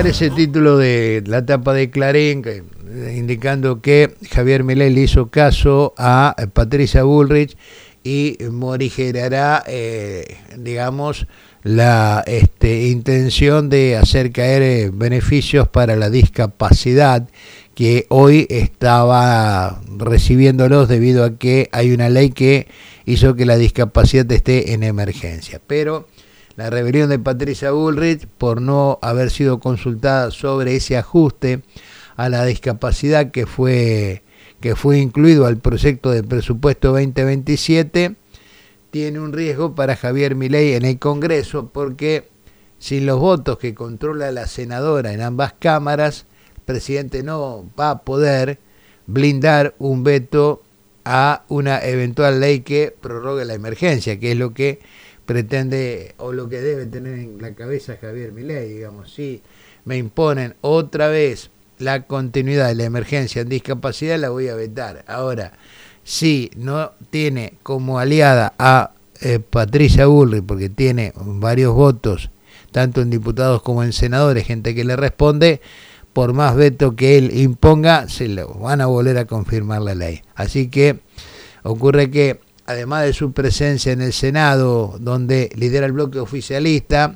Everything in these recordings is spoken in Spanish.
destacar ese título de la tapa de Clarín, indicando que Javier Milei le hizo caso a Patricia Bullrich y morigerará, digamos, la intención de hacer caer beneficios para la discapacidad, que hoy estaba recibiéndolos debido a que hay una ley que hizo que la discapacidad esté en emergencia. Pero la rebelión de Patricia Bullrich por no haber sido consultada sobre ese ajuste a la discapacidad que fue incluido al proyecto de presupuesto 2027 tiene un riesgo para Javier Milei en el Congreso, porque sin los votos que controla la senadora en ambas cámaras, el presidente no va a poder blindar un veto a una eventual ley que prorrogue la emergencia, que es lo que pretende o lo que debe tener en la cabeza Javier Milei. Digamos, si me imponen otra vez la continuidad de la emergencia en discapacidad, la voy a vetar. Ahora, si no tiene como aliada a Patricia Bullrich, porque tiene varios votos, tanto en diputados como en senadores, gente que le responde, por más veto que él imponga, se lo van a volver a confirmar la ley. Así que ocurre que, además de su presencia en el Senado, donde lidera el bloque oficialista,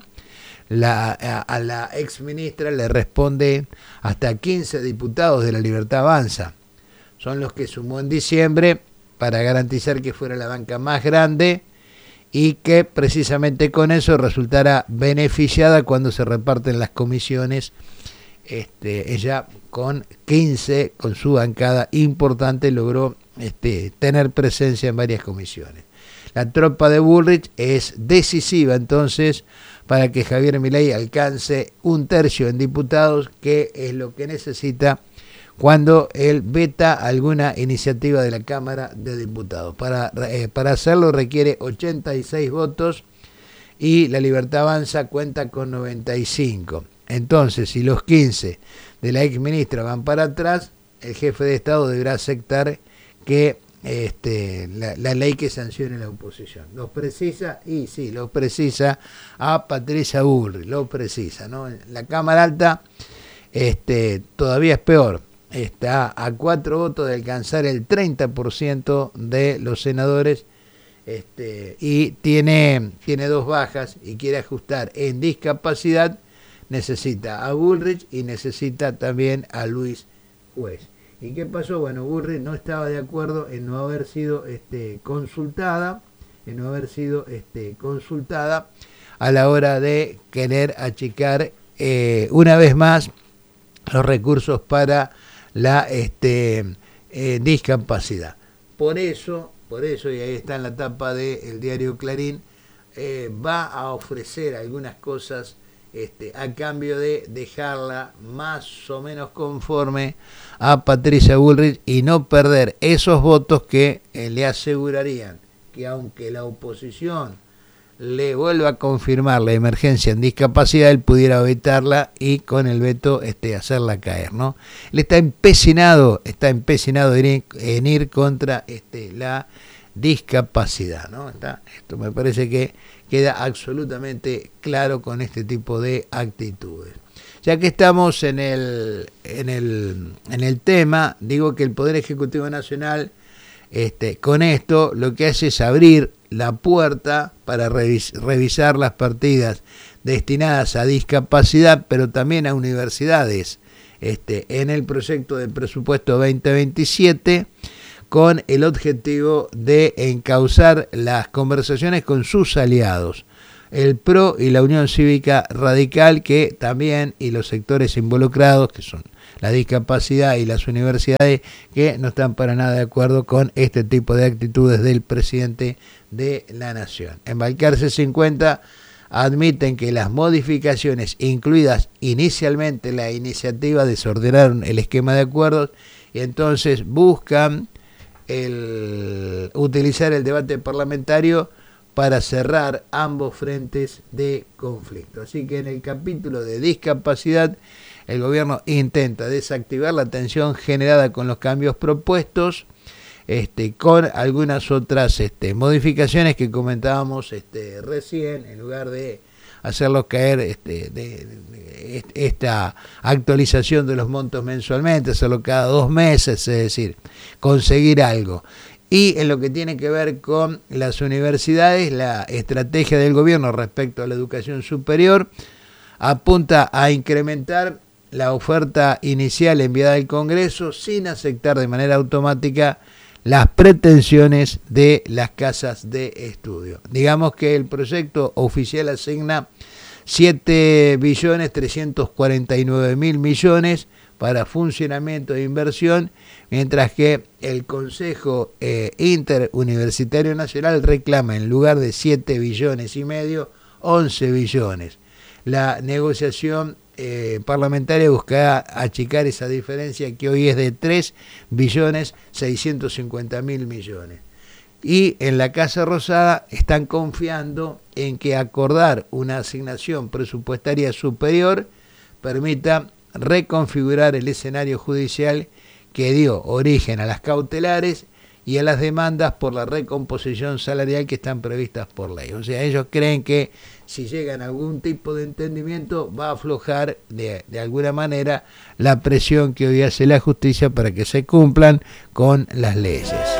a la ex ministra le responde hasta 15 diputados de La Libertad Avanza. Son los que sumó en diciembre para garantizar que fuera la banca más grande y que precisamente con eso resultara beneficiada cuando se reparten las comisiones. Ella con 15, con su bancada importante, logró tener presencia en varias comisiones. La tropa de Bullrich es decisiva entonces para que Javier Milei alcance 1/3 en diputados, que es lo que necesita cuando él veta alguna iniciativa de la Cámara de Diputados. Para hacerlo requiere 86 votos y La Libertad Avanza cuenta con 95. Entonces, si los 15 de la ex ministra van para atrás, el jefe de Estado deberá aceptar que la ley que sancione la oposición. Los precisa, y sí, los precisa a Patricia Bullrich, lo precisa, ¿no? La Cámara Alta todavía es peor. Está a 4 votos de alcanzar el 30% de los senadores, y tiene 2 bajas y quiere ajustar en discapacidad. Necesita a Bullrich y necesita también a Luis Juez. ¿Y qué pasó? Bueno, Bullrich no estaba de acuerdo en no haber sido consultada, a la hora de querer achicar una vez más los recursos para la discapacidad. Por eso, y ahí está en la tapa del diario Clarín, va a ofrecer algunas cosas a cambio de dejarla más o menos conforme a Patricia Bullrich y no perder esos votos que le asegurarían que, aunque la oposición le vuelva a confirmar la emergencia en discapacidad, él pudiera vetarla y con el veto hacerla caer, ¿no? Él está empecinado en ir contra la discapacidad, ¿no? Esto me parece que queda absolutamente claro con este tipo de actitudes. Ya que estamos en el tema, digo que el Poder Ejecutivo Nacional con esto lo que hace es abrir la puerta para revisar las partidas destinadas a discapacidad, pero también a universidades, en el proyecto de presupuesto 2027, con el objetivo de encauzar las conversaciones con sus aliados, el PRO y la Unión Cívica Radical, que también, y los sectores involucrados, que son la discapacidad y las universidades, que no están para nada de acuerdo con este tipo de actitudes del presidente de la Nación. En Balcarce 50 admiten que las modificaciones incluidas inicialmente en la iniciativa desordenaron el esquema de acuerdos y entonces buscan utilizar el debate parlamentario para cerrar ambos frentes de conflicto. Así que en el capítulo de discapacidad, el gobierno intenta desactivar la tensión generada con los cambios propuestos, con algunas otras modificaciones que comentábamos recién, en lugar de hacerlos caer esta actualización de los montos mensualmente, hacerlo cada 2 meses, es decir, conseguir algo. Y en lo que tiene que ver con las universidades, la estrategia del gobierno respecto a la educación superior apunta a incrementar la oferta inicial enviada al Congreso sin aceptar de manera automática las pretensiones de las casas de estudio. Digamos que el proyecto oficial asigna 7.349.000 millones para funcionamiento e inversión, mientras que el Consejo Interuniversitario Nacional reclama en lugar de 7,5 billones, 11 billones. La negociación parlamentaria buscará achicar esa diferencia que hoy es de 3.650.000 millones. Y en la Casa Rosada están confiando en que acordar una asignación presupuestaria superior permita reconfigurar el escenario judicial que dio origen a las cautelares y a las demandas por la recomposición salarial que están previstas por ley. O sea, ellos creen que si llegan a algún tipo de entendimiento va a aflojar de alguna manera la presión que hoy hace la justicia para que se cumplan con las leyes.